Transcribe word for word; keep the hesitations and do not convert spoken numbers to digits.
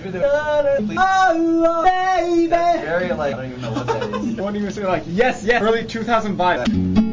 after the oh, baby. That's very like I don't even know what that is. I won't even say like yes, yes. Early two thousand vibe.